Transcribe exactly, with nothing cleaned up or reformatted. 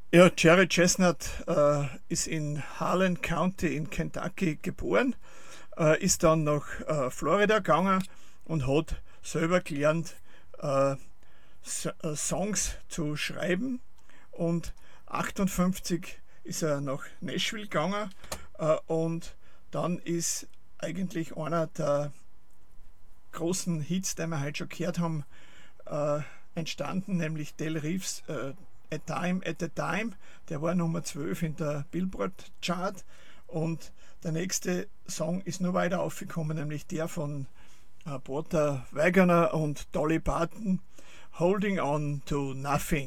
Ja, Jerry Chestnut äh, ist in Harlan County in Kentucky geboren, äh, ist dann nach äh, Florida gegangen und hat selber gelernt, äh, S äh, Songs zu schreiben. Und achtundfünfzig ist er nach Nashville gegangen, äh, und dann ist eigentlich einer der großen Hits, die wir heute schon gehört haben, äh, entstanden, nämlich Del Reeves äh, A Time at a Time. Der war Nummer zwölf in der Billboard Chart, und der nächste Song ist nur weiter aufgekommen, nämlich der von äh, Porter Wagoner und Dolly Parton, Holding on to Nothing.